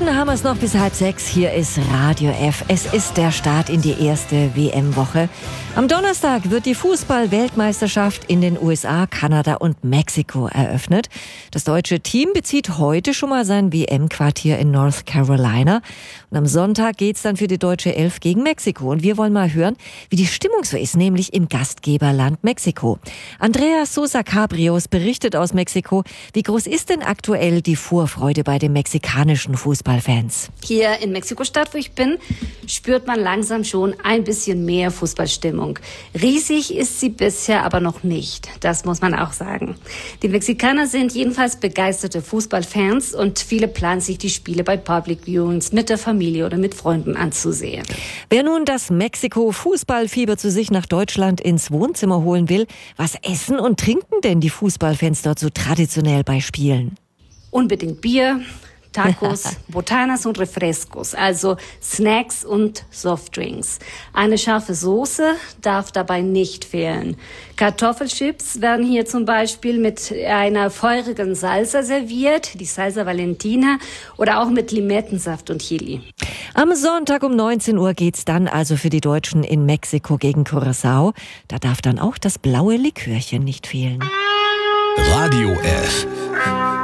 Minuten haben wir es noch bis 5:30. Hier ist Radio F. Es ist der Start in die erste WM-Woche. Am Donnerstag wird die Fußball-Weltmeisterschaft in den USA, Kanada und Mexiko eröffnet. Das deutsche Team bezieht heute schon mal sein WM-Quartier in North Carolina. Und am Sonntag geht's dann für die deutsche Elf gegen Mexiko. Und wir wollen mal hören, wie die Stimmung so ist, nämlich im Gastgeberland Mexiko. Andrea Sosa Cabrios berichtet aus Mexiko. Wie groß ist denn aktuell die Vorfreude bei den mexikanischen Fußballfans? Hier in Mexiko-Stadt, wo ich bin, spürt man langsam schon ein bisschen mehr Fußballstimmung. Riesig ist sie bisher aber noch nicht, das muss man auch sagen. Die Mexikaner sind jedenfalls begeisterte Fußballfans und viele planen sich die Spiele bei Public Viewings mit der Familie oder mit Freunden anzusehen. Wer nun das Mexiko-Fußballfieber zu sich nach Deutschland ins Wohnzimmer holen will, was essen und trinken denn die Fußballfans dort so traditionell bei Spielen? Unbedingt Bier, Tacos, Botanas und Refrescos, also Snacks und Softdrinks. Eine scharfe Soße darf dabei nicht fehlen. Kartoffelchips werden hier zum Beispiel mit einer feurigen Salsa serviert, die Salsa Valentina, oder auch mit Limettensaft und Chili. Am Sonntag um 19 Uhr geht's dann also für die Deutschen in Mexiko gegen Curaçao. Da darf dann auch das blaue Likörchen nicht fehlen. Radio F.